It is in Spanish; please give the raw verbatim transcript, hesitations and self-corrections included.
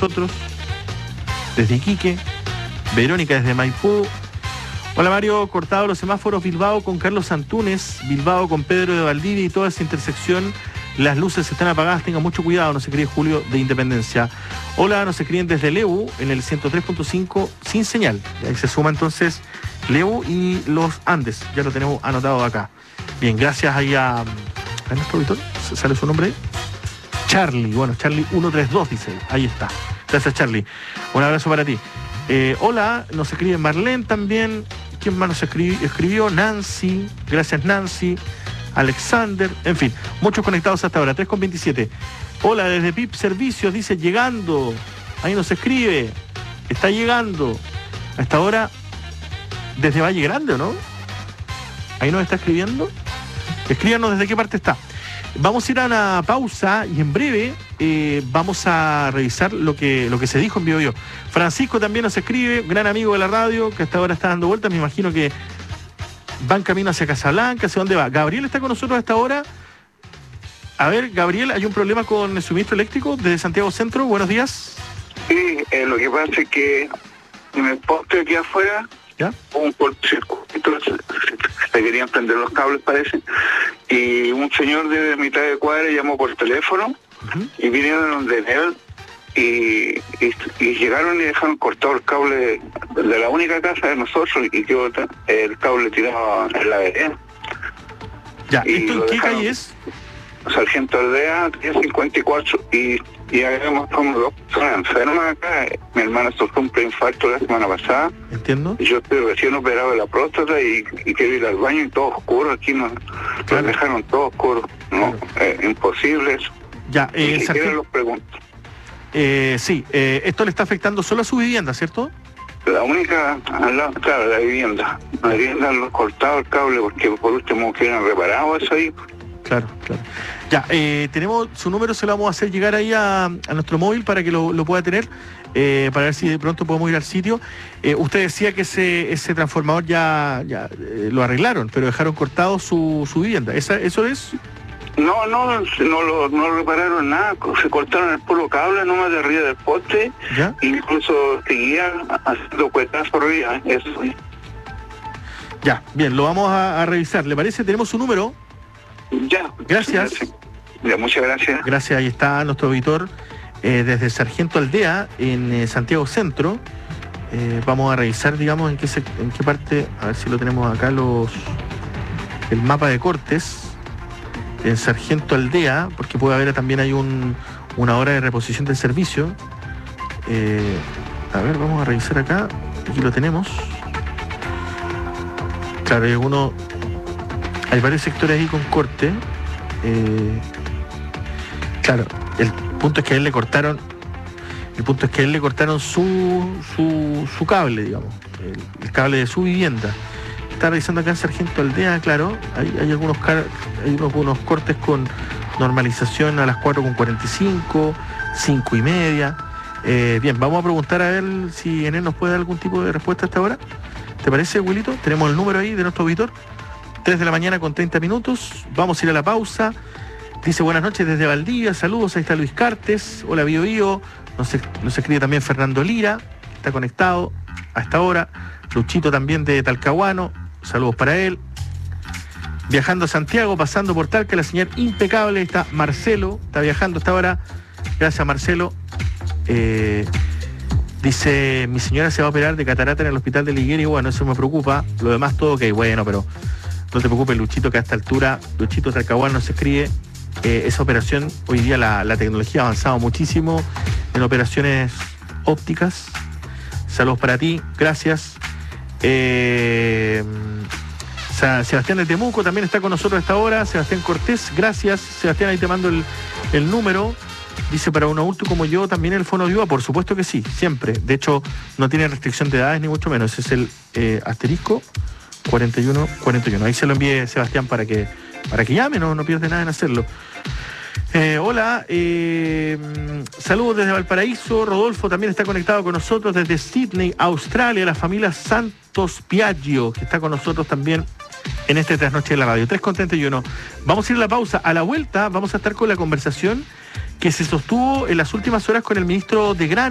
nosotros, desde Iquique. Verónica desde Maipú. Hola Mario, cortado los semáforos Bilbao con Carlos Antúnez, Bilbao con Pedro de Valdivia y toda esa intersección, las luces están apagadas, tengan mucho cuidado, no se cree Julio de Independencia. Hola, nos escriben desde Leu, en el ciento tres punto cinco, sin señal. Ahí se suma entonces Leu y los Andes, ya lo tenemos anotado acá. Bien, gracias ahí a, a nuestro auditor, ¿sale su nombre ahí? Charlie, bueno, Charlie ciento treinta y dos dice, ahí está. Gracias Charlie, un abrazo para ti. Eh, hola, nos escribe Marlene también. ¿Quién más nos escribió? escribió? Nancy, gracias Nancy, Alexander, en fin, muchos conectados hasta ahora, tres con veintisiete. Hola, desde P I P Servicios, dice, llegando, ahí nos escribe, está llegando, a esta hora, desde Valle Grande, ¿o no? Ahí nos está escribiendo, escríbanos desde qué parte está. Vamos a ir a una pausa y en breve eh, vamos a revisar lo que, lo que se dijo en Bio Bio. Francisco también nos escribe, gran amigo de la radio, que hasta ahora está dando vueltas, me imagino que van camino hacia Casablanca, ¿hacia dónde va? Gabriel está con nosotros a esta hora. A ver, Gabriel, hay un problema con el suministro eléctrico desde Santiago Centro, buenos días. Sí, eh, lo que pasa es que en el poste aquí afuera, ¿ya? Hubo un cortocircuito, se, se querían prender los cables parece, y un señor de mitad de cuadra llamó por teléfono, uh-huh. y vinieron donde él y, y, y llegaron y dejaron cortado el cable de la única casa de nosotros y quedó el cable tirado en la vereda. Ya, ¿esto en qué calle es? Sargento Aldea, diez cincuenta y cuatro, y, y habíamos como dos personas enfermas acá. Mi hermana sufrió un preinfarto la semana pasada. Entiendo. Y yo estoy recién operado de la próstata y, y quiero ir al baño y todo oscuro. Aquí nos, claro. nos dejaron todo oscuro. No, claro. eh, imposible eso. Ya, eh, y sargento... los pregunto. Eh, sí, eh, esto le está afectando solo a su vivienda, ¿cierto? La única, al lado, claro, la vivienda. La vivienda han cortado el cable porque por último hubieran reparado eso ahí. Claro, claro. Ya, eh, tenemos su número, se lo vamos a hacer llegar ahí a, a nuestro móvil para que lo, lo pueda tener, eh, para ver si de pronto podemos ir al sitio. Eh, usted decía que ese, ese transformador ya, ya eh, lo arreglaron, pero dejaron cortado su, su vivienda. ¿Esa, ¿Eso es? No, no, no lo, no lo repararon nada, se cortaron el puro cable nomás de arriba del poste, ¿ya? Incluso seguían haciendo cuetazos arriba, eso. Ya, bien, lo vamos a, a revisar. ¿Le parece? Tenemos su número. Ya. Gracias. Ya, muchas gracias. Gracias, ahí está nuestro auditor eh, desde Sargento Aldea, en eh, Santiago Centro. Eh, vamos a revisar, digamos, en qué, se, en qué parte, a ver si lo tenemos acá, los el mapa de cortes. En Sargento Aldea, porque puede haber también hay un, una hora de reposición del servicio. Eh, a ver, vamos a revisar acá. Aquí lo tenemos. Claro, hay algunos... Hay varios sectores ahí con corte. Eh, claro, el punto es que a él le cortaron, el punto es que a él le cortaron su, su, su cable, digamos, el, el cable de su vivienda. Está revisando acá en Sargento Aldea, claro, hay, hay algunos hay unos, unos cortes con normalización a las cuatro con cuarenta y cinco, cinco y media. Eh, bien, vamos a preguntar a ver si en él nos puede dar algún tipo de respuesta hasta ahora. ¿Te parece, Wilito? Tenemos el número ahí de nuestro auditor. tres de la mañana con treinta minutos, vamos a ir a la pausa. Dice buenas noches desde Valdivia, saludos, ahí está Luis Cartes, hola Bio Bio, nos, nos escribe también Fernando Lira, que está conectado a esta hora, Luchito también de Talcahuano, saludos para él. Viajando a Santiago, pasando por Talca, la señal impecable, está Marcelo, está viajando hasta ahora, gracias Marcelo. Eh, dice, mi señora se va a operar de catarata en el hospital de Ligueria, bueno, eso me preocupa, lo demás todo ok, bueno, pero... No te preocupes, Luchito, que a esta altura, Luchito Talcahuano se escribe, eh, esa operación, hoy día la, la tecnología ha avanzado muchísimo en operaciones ópticas. Saludos para ti, gracias. Eh, Sebastián de Temuco también está con nosotros a esta hora, Sebastián Cortés, gracias. Sebastián, ahí te mando el, el número. Dice, para un adulto como yo, ¿también el fono ayuda? Por supuesto que sí, siempre. De hecho, no tiene restricción de edades, ni mucho menos. Ese es el eh, asterisco cuarenta y uno cuarenta y uno. Ahí se lo envíe Sebastián para que para que llame, no, no pierde nada en hacerlo. Eh, hola, eh, saludos desde Valparaíso. Rodolfo también está conectado con nosotros desde Sydney, Australia, la familia Santos Piaggio, que está con nosotros también en este Trasnoche de la Radio. tres con treinta y uno. Vamos a ir a la pausa. A la vuelta vamos a estar con la conversación que se sostuvo en las últimas horas con el ministro de Gran